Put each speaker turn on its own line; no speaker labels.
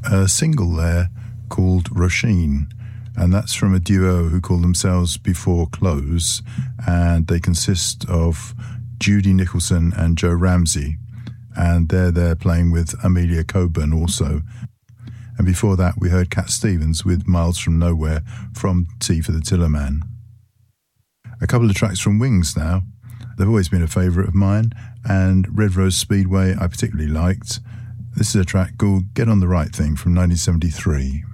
a single there called Roisin, and that's from a duo who call themselves Before Close, and they consist of Judy Nicholson and Joe Ramsey, and they're there playing with Amelia Coburn also. And before that we heard Cat Stevens with Miles from Nowhere from Tea for the Tillerman. A couple of tracks from Wings now. They've always been a favourite of mine, and Red Rose Speedway I particularly liked. This is a track called Get on the Right Thing from 1973.